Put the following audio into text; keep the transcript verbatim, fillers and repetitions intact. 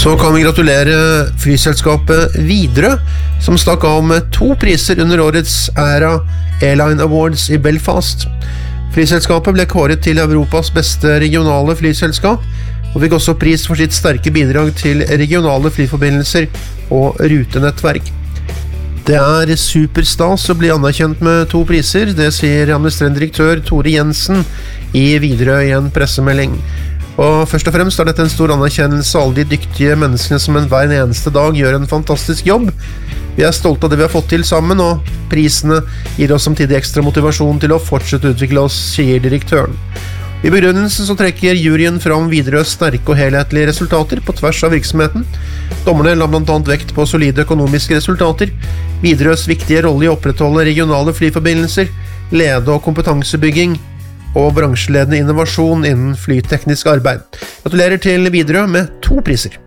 Så kan vi gratulere flyselskapet Widerøe, som stakk av med to priser under årets Era Airline Awards i Belfast. Flyselskapet ble kåret til Europas beste regionale flyselskap, og fikk også pris for sitt sterke bidrag til regionale flyforbindelser og rutenettverk. Det er superstas å bli anerkjent med to priser, det sier administrerende direktør Tore Jensen i Widerøe i en pressemelding. Og først og fremst er dette en stor anerkjennelse av alle de dyktige menneskene som en hver eneste dag gjør en fantastisk jobb. Vi er stolte av det vi har fått til sammen, og prisene gir oss samtidig ekstra motivasjon til å fortsette å utvikle oss, sier direktøren. I begrunnelsen så trekker juryen fram Widerøes sterke og helhetlige resultater på tvers av virksomheten. Dommerne la blant annet vekt på solide økonomiske resultater, Widerøes viktige rolle i å opprettholde regionale flyforbindelser, lede- og kompetansebygging, og bransjeledende innovasjon innen flyteknisk arbeid. Gratulerer til Widerøe med to priser.